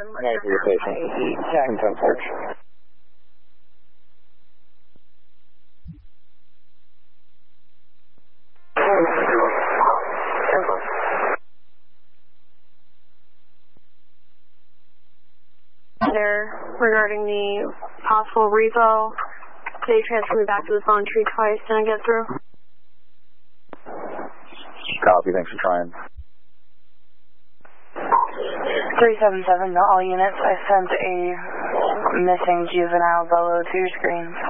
Night to your patient. Content search. There, regarding the possible repo, they transferred me back to the phone tree twice. Did I get through? Copy, thanks for trying. 377 to all units. I sent a missing juvenile Bolo to your screens.